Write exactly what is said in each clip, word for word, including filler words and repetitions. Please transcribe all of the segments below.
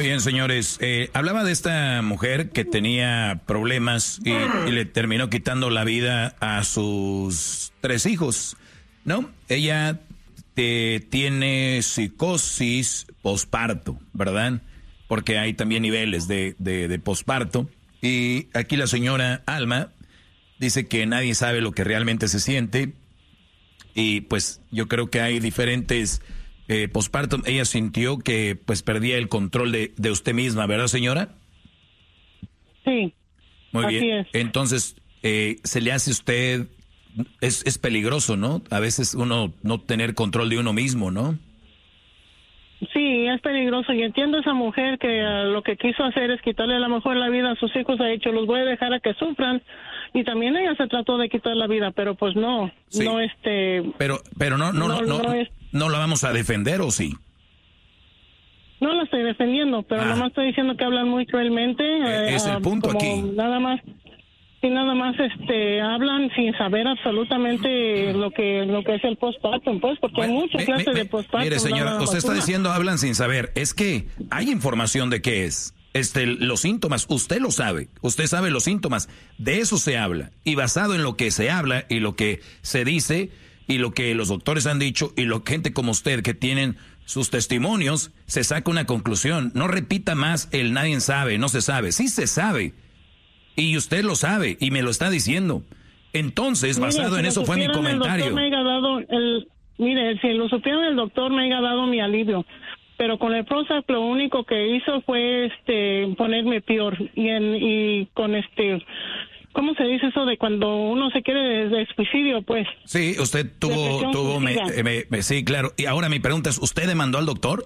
Muy bien, señores. Eh, hablaba de esta mujer que tenía problemas y, y le terminó quitando la vida a sus tres hijos, ¿no? Ella eh, tiene psicosis posparto, ¿verdad? Porque hay también niveles de, de, de posparto. Y aquí la señora Alma dice que nadie sabe lo que realmente se siente. Y pues yo creo que hay diferentes... Eh, postpartum, ella sintió que pues perdía el control de, de usted misma, ¿verdad, señora? Sí. Muy así bien. Es. Entonces, eh, se le hace a usted, es, es peligroso, ¿no? A veces uno no tener control de uno mismo, ¿no? Sí, es peligroso y entiendo a esa mujer que uh, lo que quiso hacer es quitarle a lo mejor la vida a sus hijos. Ha dicho, los voy a dejar a que sufran, y también ella se trató de quitar la vida, pero pues no, sí. no este... Pero, pero no, no, no, no, no, es, no la vamos a defender, ¿o sí? No la estoy defendiendo, pero ah. nomás estoy diciendo que hablan muy cruelmente. Eh, es uh, el punto como aquí. Nada más... Y nada más este hablan sin saber absolutamente lo que lo que es el postpartum, pues, porque bueno, hay muchas clases me, me, de postpartum. Mire, señora, usted está diciendo hablan sin saber. Es que hay información de qué es. Este, los síntomas, usted lo sabe. Usted sabe los síntomas. De eso se habla. Y basado en lo que se habla y lo que se dice y lo que los doctores han dicho y lo gente como usted que tienen sus testimonios, se saca una conclusión. No repita más el nadie sabe, no se sabe. Sí se sabe. Y usted lo sabe y me lo está diciendo. Entonces, mire, basado si en eso fue mi comentario. El me haya dado el, mire, si lo supieran el doctor me haya dado mi alivio. Pero con el Prozac lo único que hizo fue este ponerme peor. Y, en, y con este... ¿Cómo se dice eso de cuando uno se quiere de, de suicidio, pues? Sí, usted tuvo... tuvo me, me, me, sí, claro. Y ahora mi pregunta es, ¿usted demandó al doctor?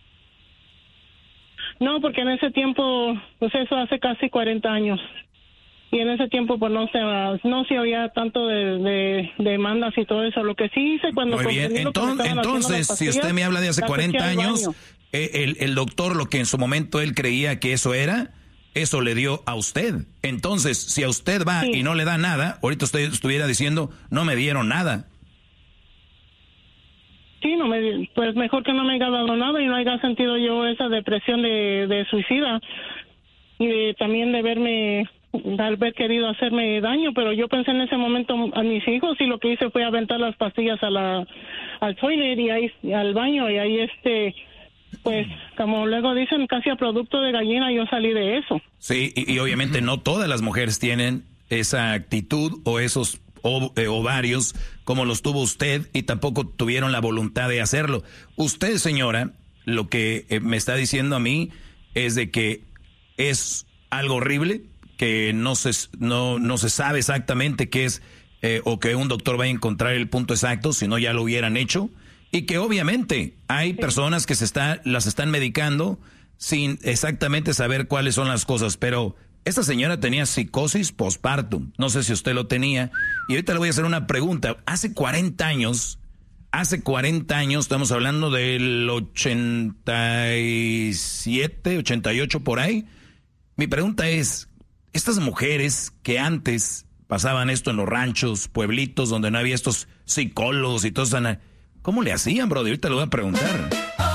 No, porque en ese tiempo, pues eso hace casi cuarenta años. Y en ese tiempo pues no se no se había tanto de, de, de demandas y todo eso. Lo que sí hice cuando... Muy bien, entonces, entonces si usted me habla de hace cuarenta años, el, el doctor lo que en su momento él creía que eso era, eso le dio a usted. Entonces, si a usted va sí. y no le da nada, ahorita usted estuviera diciendo, no me dieron nada. Sí, no me, pues mejor que no me haya dado nada y no haya sentido yo esa depresión de, de suicida. Y de, también de verme... de haber querido hacerme daño, pero yo pensé en ese momento a mis hijos y lo que hice fue aventar las pastillas a la al toilet y ahí al baño y ahí este pues como luego dicen casi a producto de gallina yo salí de eso. Sí, y, y obviamente no todas las mujeres tienen esa actitud o esos o, eh, ovarios como los tuvo usted y tampoco tuvieron la voluntad de hacerlo. Usted, señora, lo que eh, me está diciendo a mí es de que es algo horrible, que no se, no, no se sabe exactamente qué es, eh, o que un doctor vaya a encontrar el punto exacto, si no ya lo hubieran hecho, y que obviamente hay personas que se está, las están medicando sin exactamente saber cuáles son las cosas, pero esta señora tenía psicosis postpartum, no sé si usted lo tenía, y ahorita le voy a hacer una pregunta. Hace cuarenta años, hace cuarenta años, estamos hablando del ochenta y siete, ochenta y ocho por ahí, mi pregunta es, estas mujeres que antes pasaban esto en los ranchos, pueblitos, donde no había estos psicólogos y todo eso, ¿cómo le hacían, bro? Ahorita le voy a preguntar.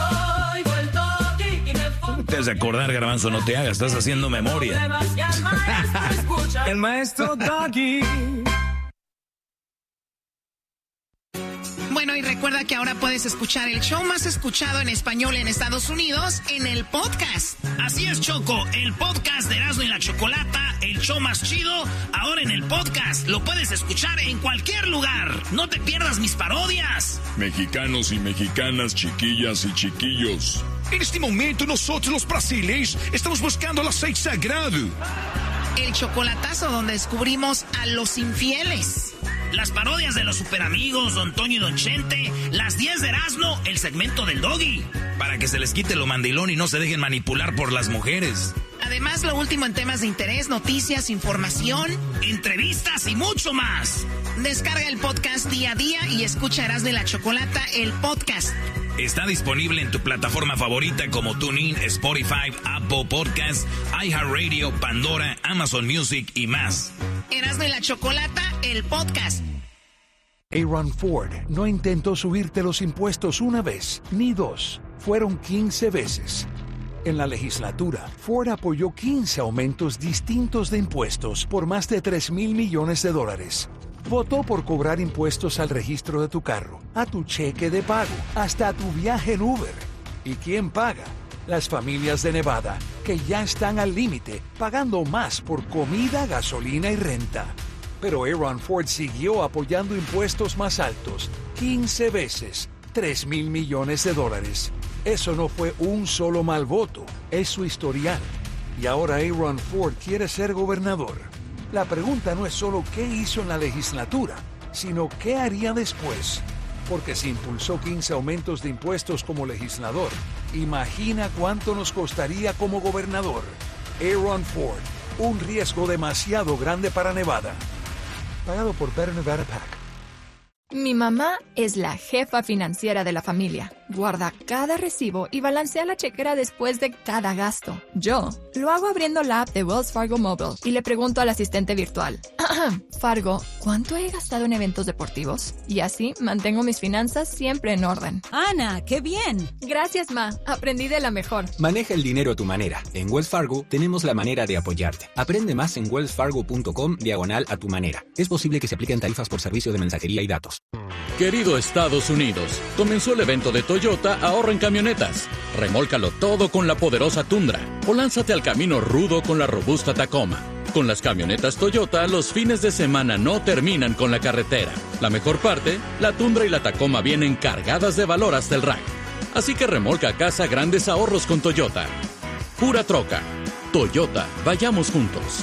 No te has de acordar, Garbanzo, no te hagas, estás haciendo memoria. El maestro Doggy. Bueno, y recuerda que ahora puedes escuchar el show más escuchado en español en Estados Unidos en el podcast. Así es, Choco, el podcast de Erasmo y la Chocolata, el show más chido, ahora en el podcast. Lo puedes escuchar en cualquier lugar. No te pierdas mis parodias. Mexicanos y mexicanas, chiquillas y chiquillos. En este momento nosotros los brasileños estamos buscando el aceite sagrado. El chocolatazo donde descubrimos a los infieles. Las parodias de los superamigos, Don Toño y Don Chente, las diez de Erasmo, el segmento del Doggy. Para que se les quite lo mandilón y no se dejen manipular por las mujeres. Además, lo último en temas de interés, noticias, información, entrevistas y mucho más. Descarga el podcast día a día y escucha Erasmo y la Chocolata, el podcast. Está disponible en tu plataforma favorita como TuneIn, Spotify, Apple Podcasts, iHeartRadio, Pandora, Amazon Music y más. Erasmo y la Chocolata, el podcast. Aaron Ford no intentó subirte los impuestos una vez, ni dos. Fueron quince veces. En la legislatura, Ford apoyó quince aumentos distintos de impuestos por más de tres mil millones de dólares. Votó por cobrar impuestos al registro de tu carro, a tu cheque de pago, hasta a tu viaje en Uber. ¿Y quién paga? Las familias de Nevada, que ya están al límite, pagando más por comida, gasolina y renta. Pero Aaron Ford siguió apoyando impuestos más altos, quince veces, tres mil millones de dólares. Eso no fue un solo mal voto, es su historial. Y ahora Aaron Ford quiere ser gobernador. La pregunta no es solo qué hizo en la legislatura, sino qué haría después. Porque si impulsó quince aumentos de impuestos como legislador, imagina cuánto nos costaría como gobernador. Aaron Ford, un riesgo demasiado grande para Nevada. Pagado por Better Nevada PAC. Mi mamá es la jefa financiera de la familia. Guarda cada recibo y balancea la chequera después de cada gasto. Yo lo hago abriendo la app de Wells Fargo Mobile y le pregunto al asistente virtual. Fargo, ¿cuánto he gastado en eventos deportivos? Y así mantengo mis finanzas siempre en orden. Ana, ¡qué bien! Gracias, Ma. Aprendí de la mejor. Maneja el dinero a tu manera. En Wells Fargo tenemos la manera de apoyarte. Aprende más en wellsfargo.com diagonal a tu manera. Es posible que se apliquen tarifas por servicio de mensajería y datos. Querido Estados Unidos, comenzó el evento de Toyota Ahorra en Camionetas. Remólcalo todo con la poderosa Tundra o lánzate al camino rudo con la robusta Tacoma. Con las camionetas Toyota, los fines de semana no terminan con la carretera. La mejor parte, la Tundra y la Tacoma vienen cargadas de valor hasta el rack. Así que remolca a casa grandes ahorros con Toyota. Pura troca. Toyota, vayamos juntos.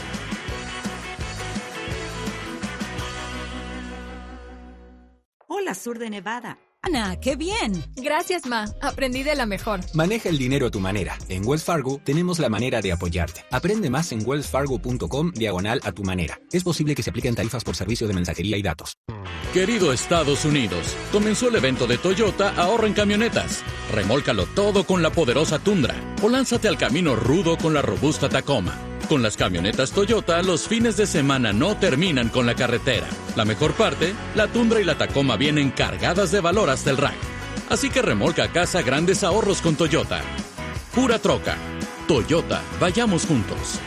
Hola, sur de Nevada. Ana, ¡qué bien! Gracias, Ma. Aprendí de la mejor. Maneja el dinero a tu manera. En Wells Fargo tenemos la manera de apoyarte. Aprende más en wellsfargo.com diagonal a tu manera. Es posible que se apliquen tarifas por servicio de mensajería y datos. Querido Estados Unidos, comenzó el evento de Toyota Ahorra en Camionetas. Remólcalo todo con la poderosa Tundra o lánzate al camino rudo con la robusta Tacoma. Con las camionetas Toyota, los fines de semana no terminan con la carretera. La mejor parte, la Tundra y la Tacoma vienen cargadas de valor hasta el rack. Así que remolca a casa grandes ahorros con Toyota. Pura troca. Toyota, vayamos juntos.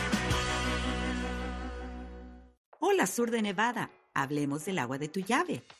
Hola, sur de Nevada. Hablemos del agua de tu llave.